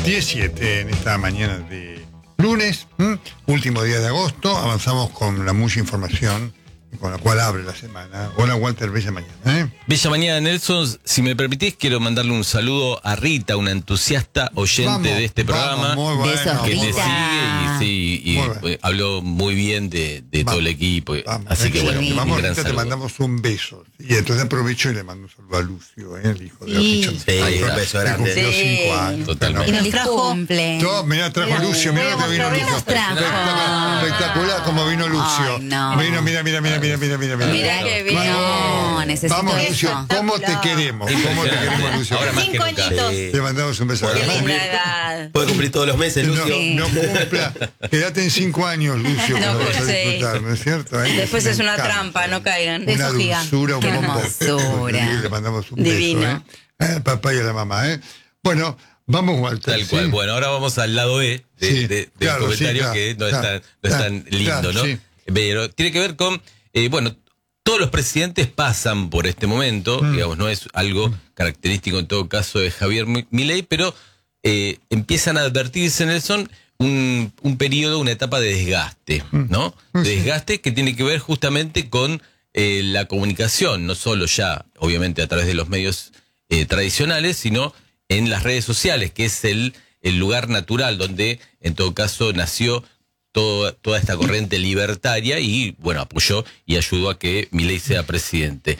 17 en esta mañana de lunes, último día de agosto. Avanzamos con la mucha información con la cual abre la semana. Hola Walter, bella mañana. Bella mañana, Nelson. Si me permitís, quiero mandarle un saludo a Rita, una entusiasta oyente de este programa, muy bueno, que te Rita. sigue y habló muy bien de todo el equipo. Vamos, así que bueno, vamos, un gran Rita, te saludo. mandamos un beso. Y entonces aprovecho y le mando un saludo a Lucio, el hijo de Pichón. Sí, un beso grande. Cumplió Sí. 5 años. Totalmente. Y nos Fenómeno. trajo cumple. Mirá, trajo Lucio, mirá lo que vino ¿Qué Lucio. nos trajo? Espectacular como vino Lucio. Ay, no. Vino, mira. Mirá que vino. No, necesito Vamos, eso. Lucio, ¿cómo te queremos? ¿Cómo te queremos, Lucio? Ahora más que 5 nunca. añitos. Sí. Te mandamos un beso. Qué Bueno, linda edad. Puede cumplir todos los meses, No, Lucio. no cumpla. Quédate en 5 años, Lucio, No, que lo vas a sí. disfrutar, ¿no es cierto? Después Me es una encanta. trampa, no caigan. Una Beso gigante. dulzura, un Qué bombón. hermosura. Le mandamos un Divino. beso, al papá y a la mamá, Bueno, vamos, Walter. Tal cual. ¿sí? Bueno, ahora vamos al lado B Sí, del claro, comentario, sí, que no claro, es tan lindo, claro, ¿no? sí. Pero tiene que ver con, todos los presidentes pasan por este momento, digamos, no es algo característico en todo caso de Javier Milei, pero empiezan a advertirse, Nelson, un periodo, una etapa de desgaste, ¿no? De desgaste que tiene que ver justamente con la comunicación, no solo ya, obviamente, a través de los medios tradicionales, sino en las redes sociales, que es el lugar natural donde, en todo caso, nació toda esta corriente libertaria y, bueno, apoyó y ayudó a que Milei sea presidente.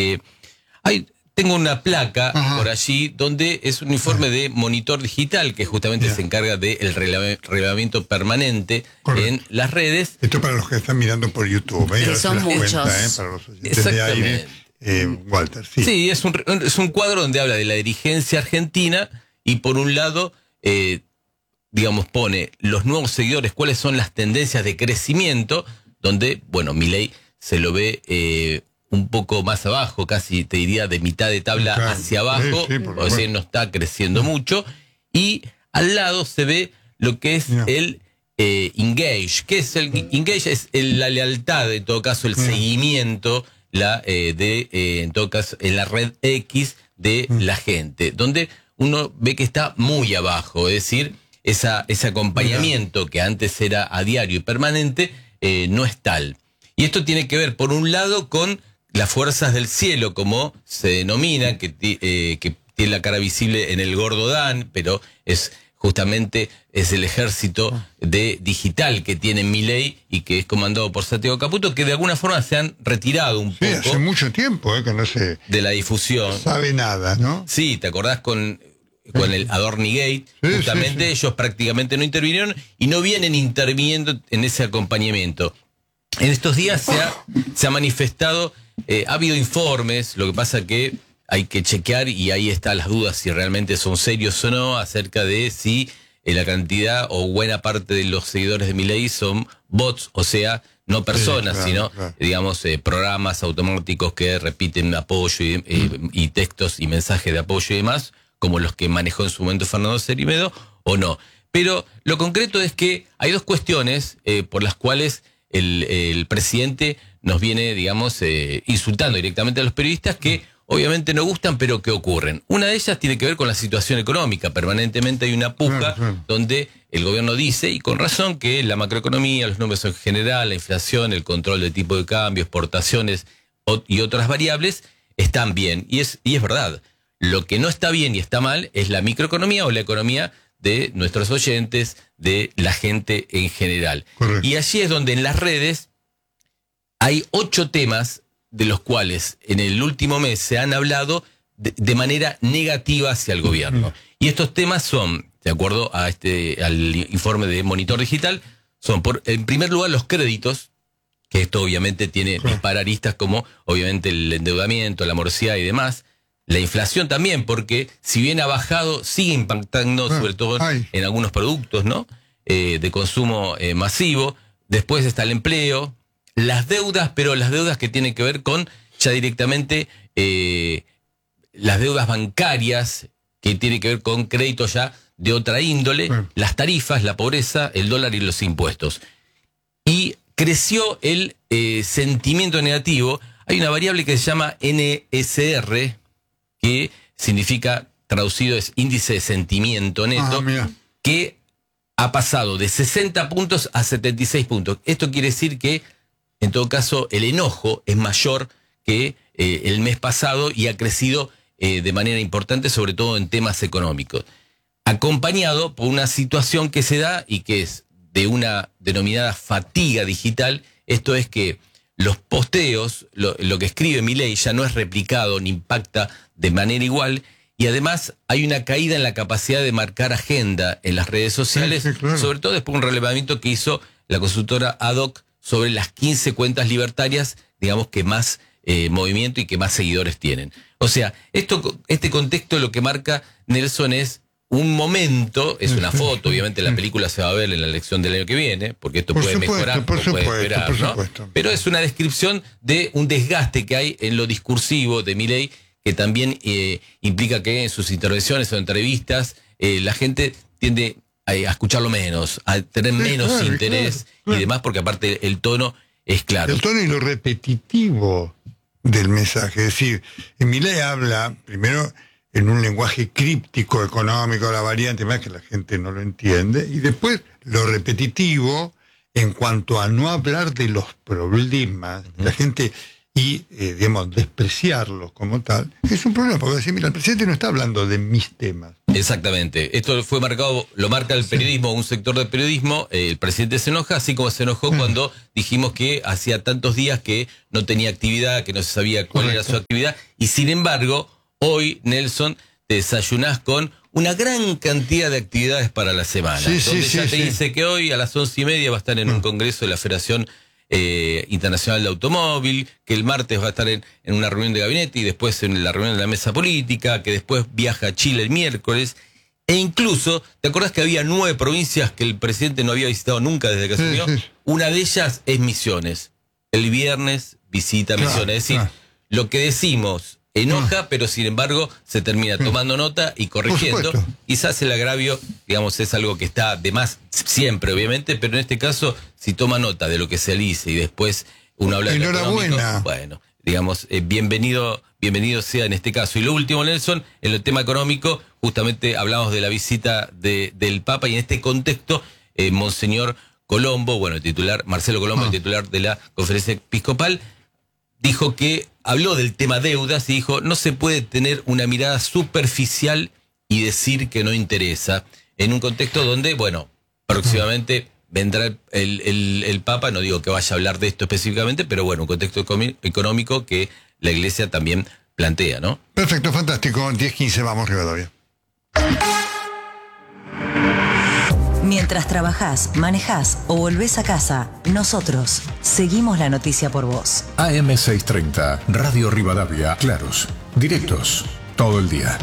Tengo una placa por allí donde es un informe de Monitor Digital que justamente se encarga del relevamiento permanente en las redes. Esto para los que están mirando por YouTube, Que Ahora son se las muchos. para los oyentes de aire. Walter, sí. Sí, es un cuadro donde habla de la dirigencia argentina y por un lado, digamos, pone los nuevos seguidores, cuáles son las tendencias de crecimiento, donde, bueno, Milei se lo ve un poco más abajo, casi te diría de mitad de tabla Claro. hacia abajo, Sí, por o sea, no está creciendo mucho, y al lado se ve lo que es el engage. ¿Qué es el engage? Es la lealtad, en todo caso, el seguimiento, en todo caso, en la red X de la gente, donde uno ve que está muy abajo, es decir, ese acompañamiento que antes era a diario y permanente, no es tal. Y esto tiene que ver, por un lado, con las fuerzas del cielo, como se denomina, que tiene la cara visible en el Gordo Dan, pero es justamente el ejército digital que tiene Milei y que es comandado por Santiago Caputo, que de alguna forma se han retirado un Sí, hace poco mucho tiempo que no se de la difusión. sabe nada, ¿no? Sí, ¿te acordás con el Adornigate? Sí, Justamente sí. ellos prácticamente no intervinieron y no vienen interviniendo en ese acompañamiento. En estos días se ha manifestado, ha habido informes, lo que pasa que hay que chequear y ahí están las dudas si realmente son serios o no, acerca de si la cantidad o buena parte de los seguidores de Milei son bots, o sea, no personas, claro, sino, claro. digamos, programas automáticos que repiten apoyo y textos y mensajes de apoyo y demás, como los que manejó en su momento Fernando Cermedo, o no. Pero lo concreto es que hay dos cuestiones por las cuales el presidente nos viene, digamos, insultando directamente a los periodistas que obviamente no gustan, pero que ocurren. Una de ellas tiene que ver con la situación económica. Permanentemente hay una puja Claro. donde el gobierno dice, y con razón, que la macroeconomía, los números en general, la inflación, el control del tipo de cambio, exportaciones y otras variables están bien. Y es verdad. Lo que no está bien y está mal es la microeconomía o la economía de nuestros oyentes, de la gente en general. Correcto. Y allí es donde en las redes hay 8 temas de los cuales en el último mes se han hablado de manera negativa hacia el gobierno. Y estos temas son, de acuerdo a al informe de Monitor Digital, son, en primer lugar, los créditos, que esto obviamente tiene dispararistas como obviamente el endeudamiento, la morosidad y demás. La inflación también, porque si bien ha bajado, sigue impactando sobre todo en algunos productos, ¿no? De consumo masivo. Después está el empleo, las deudas, pero las deudas que tienen que ver con ya directamente las deudas bancarias, que tienen que ver con créditos ya de otra índole, las tarifas, la pobreza, el dólar y los impuestos. Y creció el sentimiento negativo. Hay una variable que se llama NSR, que significa traducido es índice de sentimiento neto, Mira. que ha pasado de 60 puntos a 76 puntos. Esto quiere decir que, en todo caso, el enojo es mayor que el mes pasado y ha crecido de manera importante, sobre todo en temas económicos. Acompañado por una situación que se da y que es de una denominada fatiga digital. Esto es que los posteos, lo que escribe Milei ya no es replicado ni impacta de manera igual, y además hay una caída en la capacidad de marcar agenda en las redes sociales, Sí, claro. sobre todo después de un relevamiento que hizo la consultora Ad-Hoc sobre las 15 cuentas libertarias, digamos, que más movimiento y que más seguidores tienen. O sea, este contexto lo que marca, Nelson, es un momento, es una foto, obviamente la película se va a ver en la elección del año que viene, porque esto Por puede supuesto, mejorar, por o puede supuesto, esperar, por ¿no? supuesto. Pero es una descripción de un desgaste que hay en lo discursivo de Milei, que también implica que en sus intervenciones o entrevistas la gente tiende a escucharlo menos, a tener menos claro, interés claro. y demás, porque aparte el tono es claro. El tono y lo repetitivo del mensaje. Es decir, Milei habla, primero, en un lenguaje críptico, económico, la variante, más que la gente no lo entiende, y después lo repetitivo en cuanto a no hablar de los problemas, la gente, y, digamos, despreciarlos como tal, es un problema, porque decir, mira, el presidente no está hablando de mis temas. Exactamente. Esto fue marcado, lo marca el periodismo, un sector del periodismo. El presidente se enoja, así como se enojó cuando dijimos que hacía tantos días que no tenía actividad, que no se sabía cuál era su actividad. Y sin embargo, hoy, Nelson, te desayunás con una gran cantidad de actividades para la semana. Sí, sí, donde sí, ya te sí. dice que hoy a las 11:30 va a estar en un congreso de la Federación Internacional de Automóvil, que el martes va a estar en una reunión de gabinete y después en la reunión de la mesa política, que después viaja a Chile el miércoles, e incluso, ¿te acordás que había 9 provincias que el presidente no había visitado nunca desde que asumió? Sí. Una de ellas es Misiones. El viernes visita Claro, Misiones. Es decir, claro. lo que decimos enoja, pero sin embargo se termina tomando nota y corrigiendo. supuesto. Quizás el agravio, digamos, es algo que está de más siempre, obviamente, pero en este caso, si toma nota de lo que se dice y después uno habla de lo Enhorabuena. económico, bueno, digamos, bienvenido sea en este caso. Y lo último, Nelson, en el tema económico, justamente hablamos de la visita del Papa y en este contexto, Monseñor Colombo, bueno, el titular, Marcelo Colombo, el titular de la Conferencia Episcopal, dijo que habló del tema deudas y dijo, no se puede tener una mirada superficial y decir que no interesa, en un contexto donde, bueno, próximamente vendrá el Papa, no digo que vaya a hablar de esto específicamente, pero bueno, un contexto económico que la Iglesia también plantea, ¿no? Perfecto, fantástico. 10:15, vamos, Rivadavia. Mientras trabajás, manejás o volvés a casa, nosotros seguimos la noticia por vos. AM630, Radio Rivadavia, claros, directos, todo el día.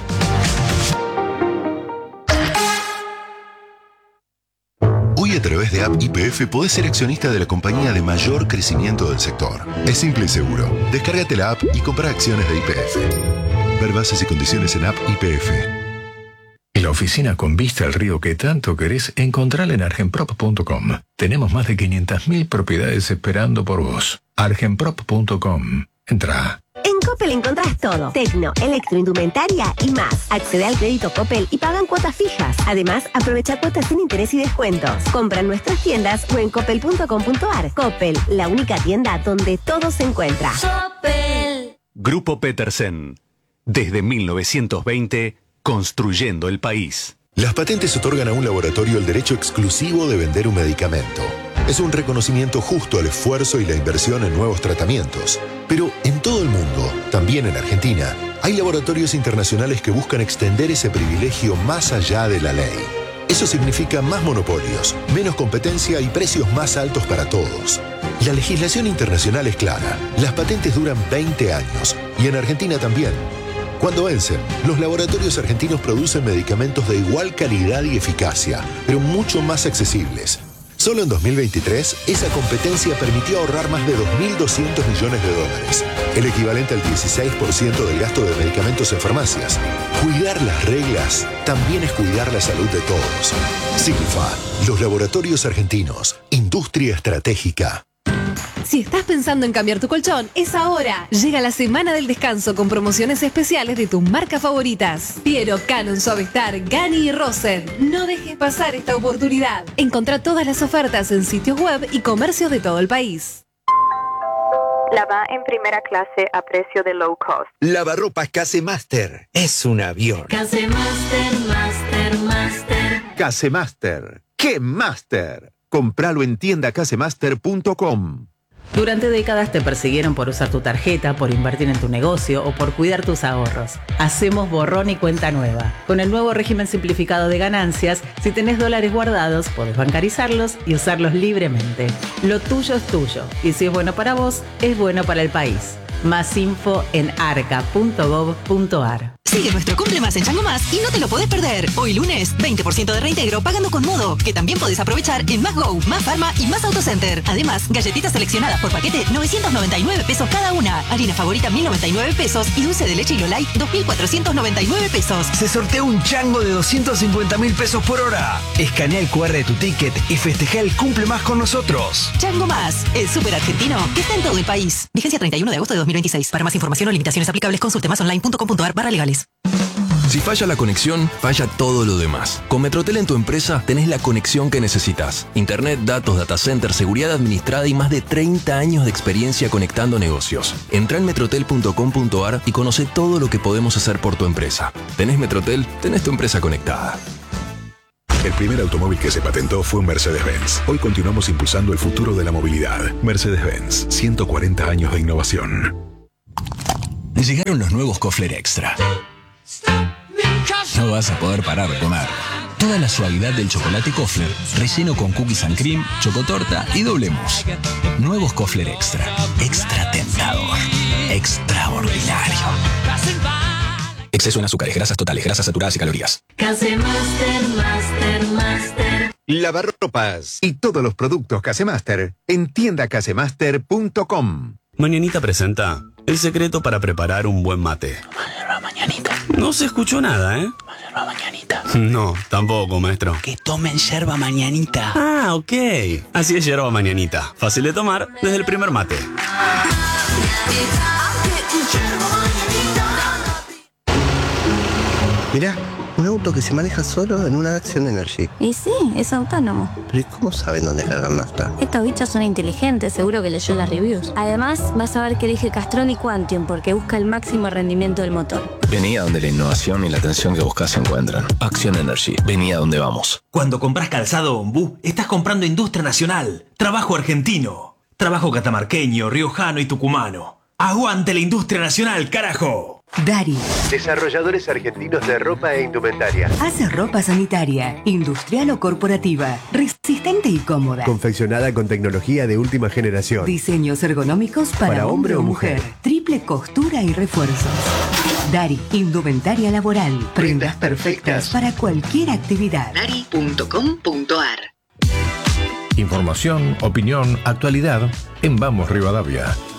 Hoy a través de App YPF podés ser accionista de la compañía de mayor crecimiento del sector. Es simple y seguro. Descárgate la app y compra acciones de YPF. Ver bases y condiciones en App YPF. La oficina con vista al río que tanto querés, encontrala en argenprop.com. Tenemos más de 500.000 propiedades esperando por vos. argenprop.com. Entrá. En Coppel encontrás todo. Tecno, electroindumentaria y más. Accede al crédito Coppel y pagan cuotas fijas. Además, aprovecha cuotas sin interés y descuentos. Compra en nuestras tiendas o en coppel.com.ar. Coppel, la única tienda donde todo se encuentra. Coppel. Grupo Petersen. Desde 1920, construyendo el país. Las patentes otorgan a un laboratorio el derecho exclusivo de vender un medicamento. Es un reconocimiento justo al esfuerzo y la inversión en nuevos tratamientos. Pero en todo el mundo, también en Argentina, hay laboratorios internacionales que buscan extender ese privilegio más allá de la ley. Eso significa más monopolios, menos competencia y precios más altos para todos. La legislación internacional es clara. Las patentes duran 20 años y en Argentina también. Cuando vencen, los laboratorios argentinos producen medicamentos de igual calidad y eficacia, pero mucho más accesibles. Solo en 2023, esa competencia permitió ahorrar más de 2.200 millones de dólares, el equivalente al 16% del gasto de medicamentos en farmacias. Cuidar las reglas también es cuidar la salud de todos. Sigfa, los laboratorios argentinos, industria estratégica. Si estás pensando en cambiar tu colchón, es ahora. Llega la semana del descanso con promociones especiales de tus marcas favoritas. Piero, Canon, Suavestar, Gani y Rosen. No dejes pasar esta oportunidad. Encontrá todas las ofertas en sitios web y comercios de todo el país. Lava en primera clase a precio de low cost. Lavarropas Casemaster. Es un avión. Casemaster, Master. Casemaster. ¡Qué Master! Compralo en tiendacasemaster.com. Durante décadas te persiguieron por usar tu tarjeta, por invertir en tu negocio o por cuidar tus ahorros. Hacemos borrón y cuenta nueva. Con el nuevo régimen simplificado de ganancias, si tenés dólares guardados, podés bancarizarlos y usarlos libremente. Lo tuyo es tuyo y si es bueno para vos, es bueno para el país. Más info en arca.gov.ar. Sigue nuestro Cumple Más en Chango Más y no te lo podés perder. Hoy lunes, 20% de reintegro pagando con Modo, que también podés aprovechar en Más Go, Más Pharma y Más Autocenter. Además, galletitas seleccionadas por paquete, 999 pesos cada una. Harina favorita, 1099 pesos. Y dulce de leche Hilo Light, 2499 pesos. Se sortea un chango de 250.000 pesos por hora. Escanea el QR de tu ticket y festeja el Cumple Más con nosotros. Chango Más, el súper argentino que está en todo el país. Vigencia 31 de agosto de 2026. Para más información o limitaciones aplicables, consulte masonline.com.ar/legales. Si falla la conexión, falla todo lo demás. Con Metrotel en tu empresa tenés la conexión que necesitas. Internet, datos, data center, seguridad administrada y más de 30 años de experiencia conectando negocios. Entrá en metrotel.com.ar y conoce todo lo que podemos hacer por tu empresa. ¿Tenés Metrotel? Tenés tu empresa conectada. El primer automóvil que se patentó fue un Mercedes-Benz. Hoy continuamos impulsando el futuro de la movilidad. Mercedes-Benz, 140 años de innovación. Llegaron los nuevos Kofler Extra. No vas a poder parar de comer. Toda la suavidad del chocolate Kofler, relleno con cookies and cream, chocotorta y doble mousse. Nuevos Kofler Extra. Extra tentador. Extraordinario. Exceso en azúcares, grasas totales, grasas saturadas y calorías. Casemaster, Master. Lavarropas y todos los productos Casemaster en tiendacasemaster.com. Mañanita presenta el secreto para preparar un buen mate. No se escuchó nada, ¿eh? Yerba mañanita. No, tampoco, maestro. Que tomen yerba mañanita. Ah, ok. Así es yerba mañanita. Fácil de tomar desde el primer mate. Mirá, un auto que se maneja solo en una Action Energy. Y sí, es autónomo. Pero ¿y cómo saben dónde cargar nafta? Estos bichos son inteligentes, seguro que leyó las reviews. Además, vas a ver que elige Castrol y Quantium porque busca el máximo rendimiento del motor. Vení a donde la innovación y la atención que buscas se encuentran. Action Energy. Vení a donde vamos. Cuando compras calzado Ombú, estás comprando industria nacional. Trabajo argentino. Trabajo catamarqueño, riojano y tucumano. ¡Aguante la industria nacional, carajo! Dari. Desarrolladores argentinos de ropa e indumentaria. Hace ropa sanitaria, industrial o corporativa, resistente y cómoda. Confeccionada con tecnología de última generación. Diseños ergonómicos para hombre o mujer. Triple costura y refuerzos. Dari, indumentaria laboral. Prendas perfectas para cualquier actividad. Dari.com.ar. Información, opinión, actualidad en Vamos Rivadavia.